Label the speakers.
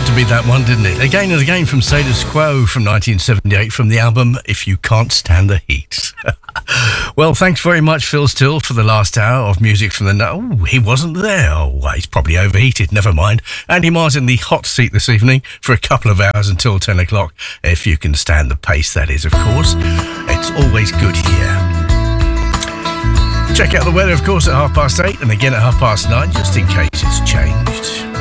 Speaker 1: to be that one, didn't it? Again and again from Status Quo from 1978 from the album If You Can't Stand the Heat. Well, thanks very much, Phil Still, for the last hour of music from the... Oh, he wasn't there. Oh, well, he's probably overheated. Never mind. Andy Mars in the hot seat this evening for a couple of hours until 10 o'clock. If you can stand the pace, that is, of course. It's always good here. Check out the weather, of course, at 8:30 and again at 9:30, just in case it's changed.